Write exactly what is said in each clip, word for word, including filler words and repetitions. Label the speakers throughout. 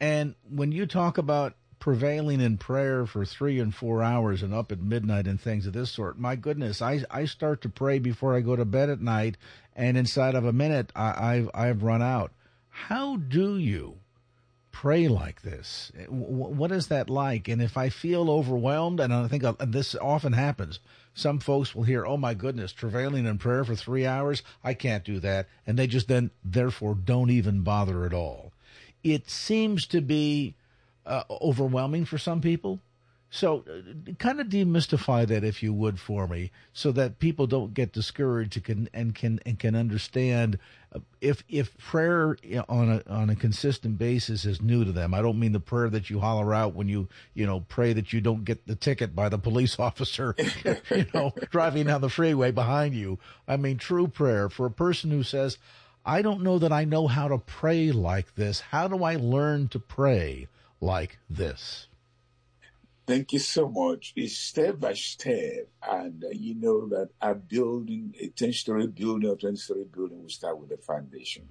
Speaker 1: And when you talk about prevailing in prayer for three and four hours and up at midnight and things of this sort, my goodness, I, I start to pray before I go to bed at night, and inside of a minute, I, I've, I've run out. How do you pray like this? What is that like? And if I feel overwhelmed, and I think this often happens, some folks will hear, oh my goodness, travailing in prayer for three hours, I can't do that. And they just then, therefore, don't even bother at all. It seems to be uh, overwhelming for some people. So uh, kind of demystify that, if you would, for me, so that people don't get discouraged and can and can, and can understand uh, if if prayer on a on a consistent basis is new to them. I don't mean the prayer that you holler out when you you know pray that you don't get the ticket by the police officer you know driving down the freeway behind you. I mean true prayer for a person who says, I don't know that I know how to pray like this. How do I learn to pray like this?
Speaker 2: Thank you so much. It's step by step. And uh, you know that a building, a ten-story building or twenty-story building, will start with the foundation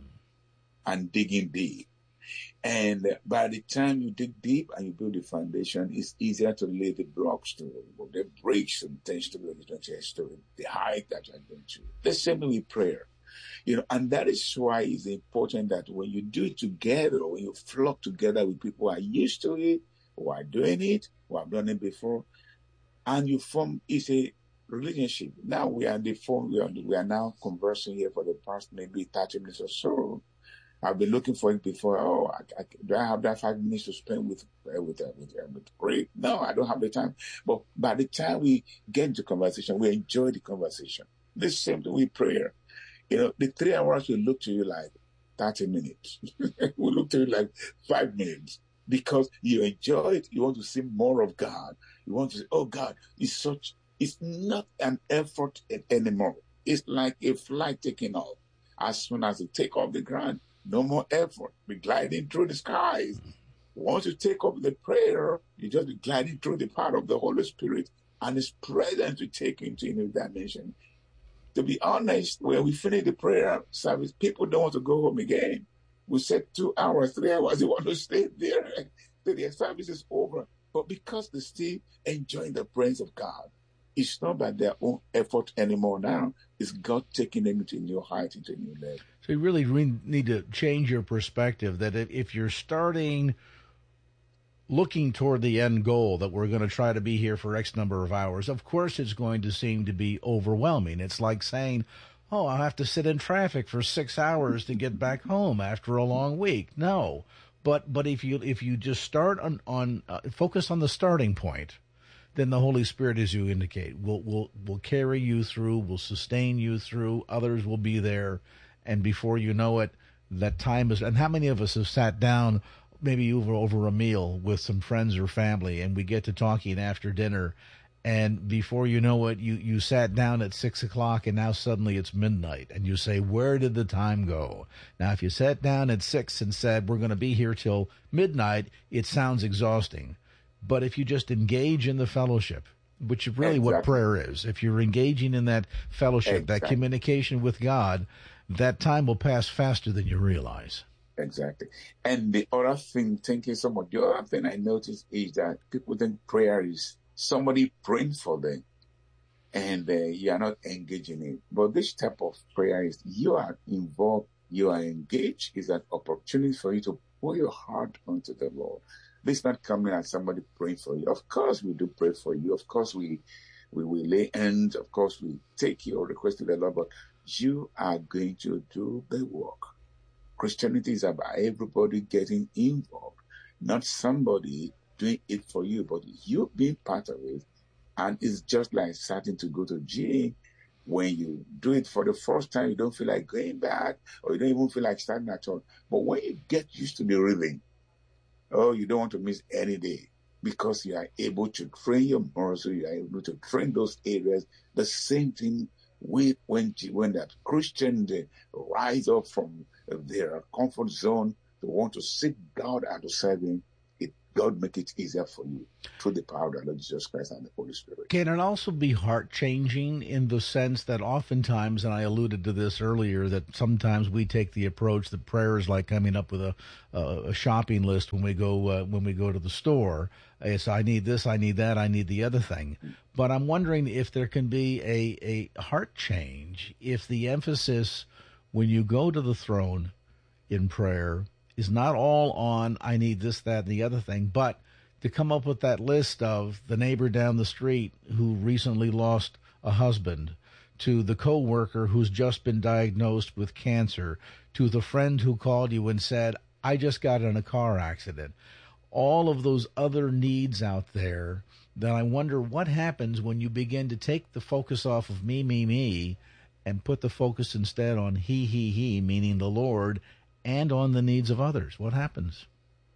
Speaker 2: and digging deep. And uh, by the time you dig deep and you build the foundation, it's easier to lay the blocks to the bricks and ten-story or twenty-story, the height that you're going to. The same thing with prayer. You know, and that is why it's important that when you do it together, or when you flock together with people who are used to it, who are doing it, who have done it before, and you form, it's a relationship. Now we are in the phone, we are, we are now conversing here for the past maybe thirty minutes or so. I've been looking for it before. Oh, I, I, do I have that five minutes to spend with, uh, with, uh, with, uh, with Ray? No, I don't have the time. But by the time we get into conversation, we enjoy the conversation. The same thing with prayer. You know, the three hours will look to you like thirty minutes. We look to you like five minutes. Because you enjoy it, you want to see more of God. You want to say, oh God, it's such, it's not an effort anymore. It's like a flight taking off. As soon as you take off the ground, no more effort. Be gliding through the skies. Once you take up the prayer, you just be gliding through the power of the Holy Spirit, and His presence to take into a new dimension. To be honest, when we finish the prayer service, people don't want to go home again. We said two hours, three hours, they want to stay there till the service is over. But because they're still enjoying the presence of God, it's not by their own effort anymore now. It's God taking them into a new height, into a new level.
Speaker 1: So you really need to change your perspective that if you're starting looking toward the end goal, that we're going to try to be here for X number of hours, of course it's going to seem to be overwhelming. It's like saying, oh, I'll have to sit in traffic for six hours to get back home after a long week. No, but but if you if you just start on on uh, focus on the starting point, then the Holy Spirit, as you indicate, will will will carry you through, will sustain you through. Others will be there, and before you know it, that time is. And how many of us have sat down, maybe over over a meal with some friends or family, and we get to talking after dinner? And before you know it, you, you sat down at six o'clock and now suddenly it's midnight. And you say, where did the time go? Now, if you sat down at six and said, we're going to be here till midnight, it sounds exhausting. But if you just engage in the fellowship, which is really exactly what prayer is, if you're engaging in that fellowship, exactly. that communication with God, that time will pass faster than you realize.
Speaker 2: Exactly. And the other thing, thinking somewhat, the other thing I noticed is that people think prayer is somebody praying for them, and uh, you are not engaging in it. But this type of prayer is you are involved, you are engaged. Is an opportunity for you to pour your heart onto the Lord. This is not coming as somebody praying for you. Of course, we do pray for you. Of course, we we will lay hands. Of course, we take your request to the Lord. But you are going to do the work. Christianity is about everybody getting involved, not somebody doing it for you, but you being part of it. And it's just like starting to go to gym. When you do it for the first time, you don't feel like going back, or you don't even feel like starting at all. But when you get used to the rhythm, oh, you don't want to miss any day, because you are able to train your muscle, you are able to train those areas. The same thing with when when that Christian they rise up from their comfort zone to want to seek God and to serve Him. It God make it easier for you through the power of the Lord Jesus Christ and the Holy Spirit.
Speaker 1: Can it also be heart-changing in the sense that oftentimes, and I alluded to this earlier, that sometimes we take the approach that prayer is like coming up with a, a, a shopping list when we go uh, when we go to the store. It's I need this, I need that, I need the other thing. But I'm wondering if there can be a, a heart change if the emphasis when you go to the throne in prayer is not all on I need this, that, and the other thing, but to come up with that list of the neighbor down the street who recently lost a husband, to the coworker who's just been diagnosed with cancer, to the friend who called you and said, I just got in a car accident. All of those other needs out there, then I wonder what happens when you begin to take the focus off of me, me, me, and put the focus instead on he, he, he, meaning the Lord, and on the needs of others. What happens?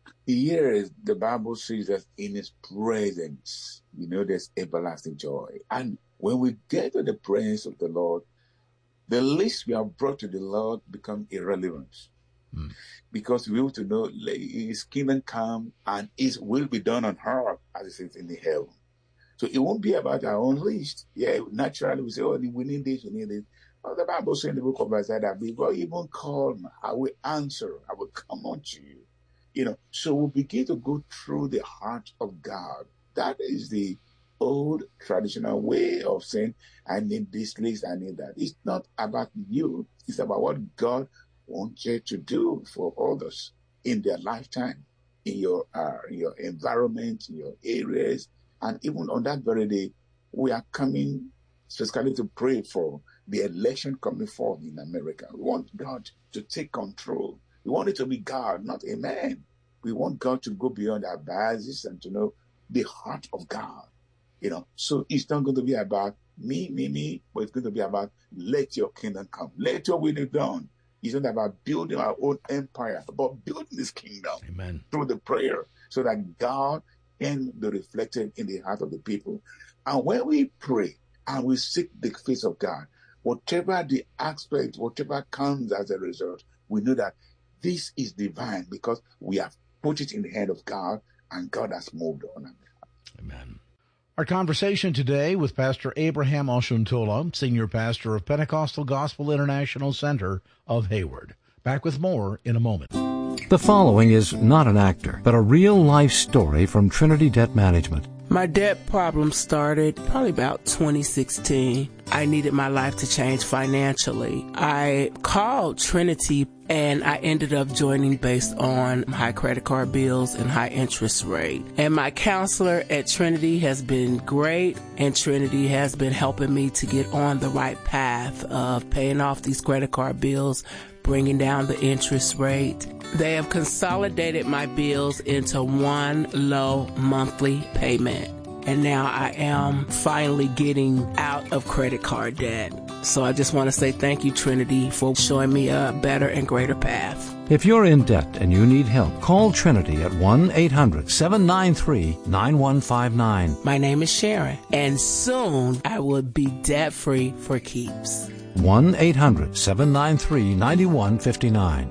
Speaker 2: Here, the Bible says that in his presence, you know, there's everlasting joy. And when we get to the presence of the Lord, the least we have brought to the Lord become irrelevant. Hmm. Because we want to know his kingdom come and his will be done on earth as it is in the heaven. So it won't be about our own list. Yeah, naturally we say, oh, we need this, we need this. Well, the Bible says in the book of Isaiah that before you even call me, I will answer, I will come unto you. You know, so we begin to go through the heart of God. That is the old traditional way of saying, I need this list, I need that. It's not about you. It's about what God wants you to do for others in their lifetime, in your uh, in your environment, in your areas. And even on that very day, we are coming specifically to pray for the election coming forth in America. We want God to take control. We want it to be God, not a man. We want God to go beyond our biases and to know the heart of God. You know, so it's not going to be about me, me, me, but it's going to be about let your kingdom come. Let your will be done. It's not about building our own empire, but building this kingdom.
Speaker 1: Amen.
Speaker 2: Through the prayer so that God can be reflected in the heart of the people. And when we pray and we seek the face of God, whatever the aspect, whatever comes as a result, we know that this is divine because we have put it in the hand of God and God has moved on it.
Speaker 1: Amen. Our conversation today with Pastor Abraham Oshuntola, Senior Pastor of Pentecostal Gospel International Center of Hayward. Back with more in a moment.
Speaker 3: The following is not an actor, but a real-life story from Trinity Debt Management.
Speaker 4: My debt problem started probably about twenty sixteen. I needed my life to change financially. I called Trinity and I ended up joining based on high credit card bills and high interest rate. And my counselor at Trinity has been great, and Trinity has been helping me to get on the right path of paying off these credit card bills, bringing down the interest rate. They have consolidated my bills into one low monthly payment. And now I am finally getting out of credit card debt. So I just want to say thank you, Trinity, for showing me a better and greater path.
Speaker 3: If you're in debt and you need help, call Trinity at one eight hundred seven nine three nine one five nine.
Speaker 4: My name is Sharon, and soon I will be debt-free for keeps.
Speaker 3: one eight hundred seven nine three nine one five nine.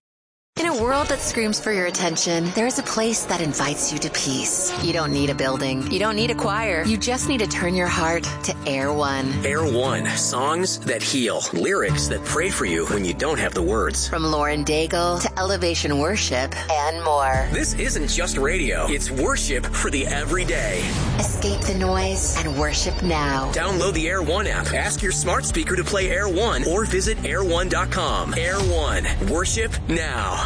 Speaker 5: In a world that screams for your attention, there is a place that invites you to peace. You don't need a building. You don't need a choir. You just need to turn your heart to Air One.
Speaker 6: Air One. Songs that heal. Lyrics that pray for you when you don't have the words.
Speaker 5: From Lauren Daigle to Elevation Worship and more.
Speaker 6: This isn't just radio. It's worship for the everyday.
Speaker 5: Escape the noise and worship now.
Speaker 6: Download the Air One app. Ask your smart speaker to play Air One or visit air one dot com. Air One. Worship now.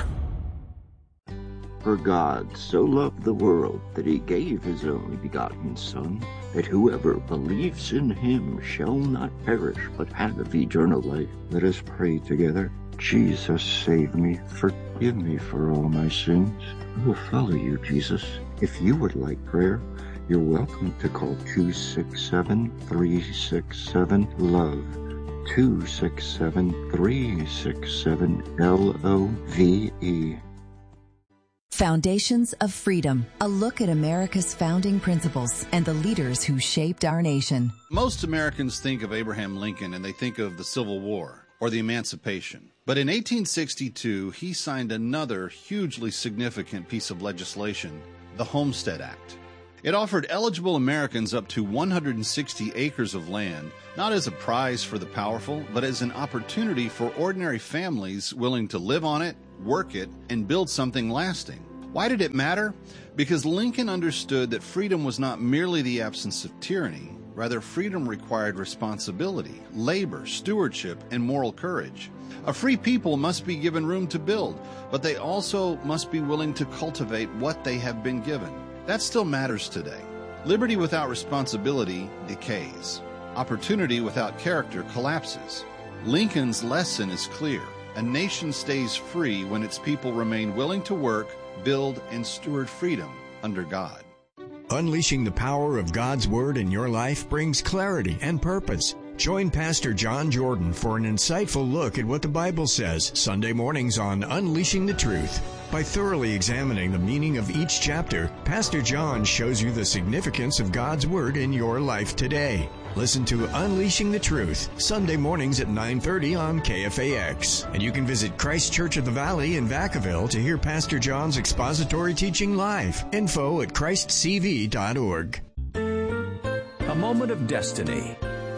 Speaker 7: For God so loved the world that he gave his only begotten Son, that whoever believes in him shall not perish, but have eternal life. Let us pray together. Jesus, save me. Forgive me for all my sins. I will follow you, Jesus. If you would like prayer, you're welcome to call two six seven, three six seven, LOVE. two six seven, three six seven, L O V E.
Speaker 8: Foundations of Freedom, a look at America's founding principles and the leaders who shaped our nation.
Speaker 9: Most Americans think of Abraham Lincoln and they think of the Civil War or the Emancipation. But in eighteen sixty-two, he signed another hugely significant piece of legislation the Homestead Act. It offered eligible Americans up to one hundred sixty acres of land, not as a prize for the powerful, but as an opportunity for ordinary families willing to live on it, work it, and build something lasting. Why did it matter? Because Lincoln understood that freedom was not merely the absence of tyranny. Rather, freedom required responsibility, labor, stewardship, and moral courage. A free people must be given room to build, but they also must be willing to cultivate what they have been given. That still matters today. Liberty without responsibility decays. Opportunity without character collapses. Lincoln's lesson is clear. A nation stays free when its people remain willing to work, build, and steward freedom under God.
Speaker 10: Unleashing the power of God's Word in your life brings clarity and purpose. Join Pastor John Jordan for an insightful look at what the Bible says Sunday mornings on Unleashing the Truth. By thoroughly examining the meaning of each chapter, Pastor John shows you the significance of God's Word in your life today. Listen to Unleashing the Truth, Sunday mornings at nine thirty on K F A X. And you can visit Christ Church of the Valley in Vacaville to hear Pastor John's expository teaching live. Info at christ c v dot org.
Speaker 3: A moment of destiny.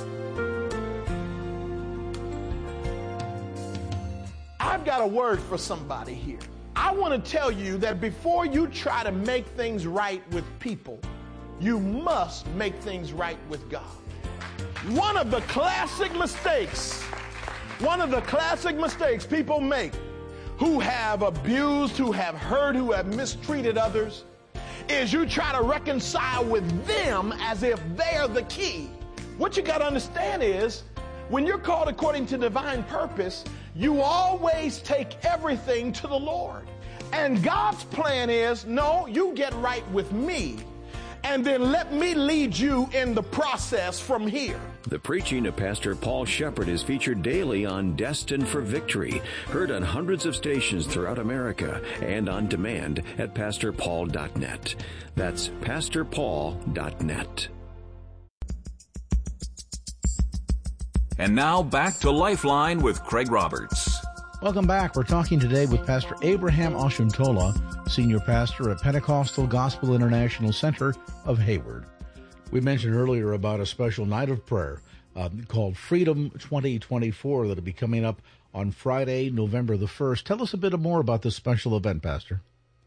Speaker 11: I've got a word for somebody here. I want to tell you that before you try to make things right with people, you must make things right with God. One of the classic mistakes, one of the classic mistakes people make who have abused, who have hurt, who have mistreated others, is you try to reconcile with them as if they're the key. What you got to understand is, when you're called according to divine purpose, you always take everything to the Lord. And God's plan is, no, you get right with me, and then let me lead you in the process from here.
Speaker 12: The preaching of Pastor Paul Shepherd is featured daily on Destined for Victory, heard on hundreds of stations throughout America and on demand at pastor paul dot net. That's pastor paul dot net.
Speaker 3: And now back to Lifeline with Craig Roberts.
Speaker 1: Welcome back. We're talking today with Pastor Abraham Oshuntola, Senior Pastor at Pentecostal Gospel International Center of Hayward. We mentioned earlier about a special night of prayer uh, called Freedom twenty twenty-four that will be coming up on Friday, November the first. Tell us a bit more about this special event, Pastor.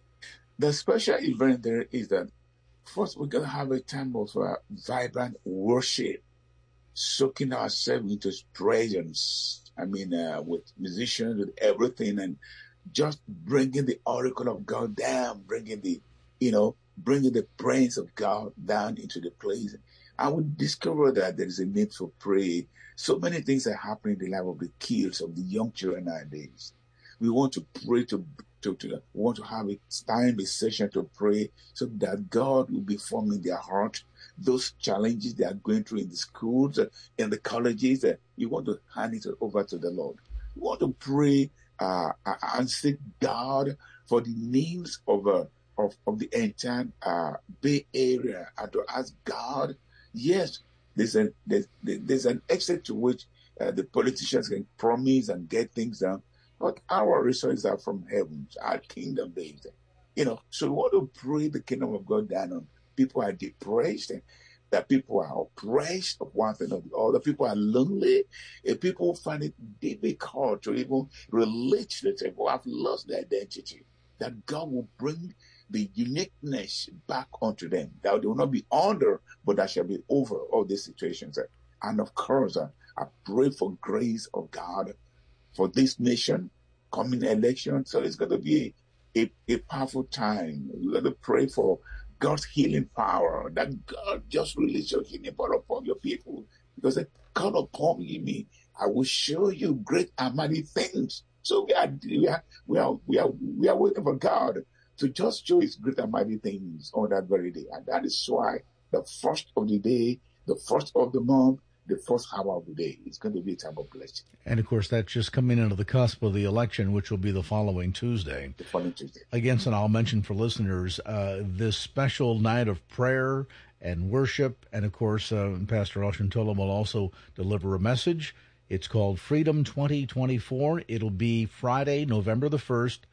Speaker 2: The special event there is that first we're going to have a time of uh, vibrant worship, soaking ourselves into His presence. I mean, uh, with musicians, with everything, and just bringing the oracle of God down, bringing the, you know, bringing the presence of God down into the place. I would discover that there is a need for prayer. So many things are happening in the life of the kids, of the young children nowadays. We want to pray to, to, to we want to have a time, a session to pray so that God will be forming their heart. Those challenges they are going through in the schools, uh, in the colleges, uh, you want to hand it over to the Lord. You want to pray uh, and seek God for the needs of uh, of, of the entire uh, Bay Area, and to ask God. Yes, there's an there's, there's an extent to which uh, the politicians can promise and get things done, but our resources are from heaven, our kingdom based. You know, so we want to pray the kingdom of God down on. People are depressed, and that people are oppressed of one thing or the other. People are lonely, and people find it difficult to even relate to them, who have lost their identity. That God will bring the uniqueness back onto them. That they will not be under, but that shall be over all these situations. And of course, I pray for grace of God for this nation, coming election. So it's going to be a, a, a powerful time. We're going to pray for God's healing power, that God just release your healing power upon your people. Because they call upon me, I will show you great and mighty things. So we are, we are, we are, we are, we are waiting for God to just show His great and mighty things on that very day. And that is why the first of the day, the first of the month, the first hour of the day is going to be a time of blessing.
Speaker 1: And, of course, that's just coming into the cusp of the election, which will be the following Tuesday.
Speaker 2: The following Tuesday.
Speaker 1: Again, and I'll mention for listeners, uh, this special night of prayer and worship, and, of course, uh, Pastor Oshuntola will also deliver a message. It's called Freedom twenty twenty-four. It'll be Friday, November the first,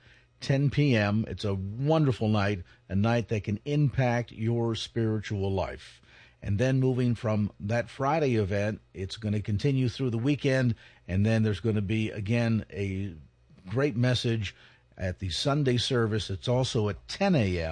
Speaker 1: ten p.m. It's a wonderful night, a night that can impact your spiritual life. And then moving from that Friday event, it's going to continue through the weekend, and then there's going to be, again, a great message at the Sunday service. It's also at ten a.m.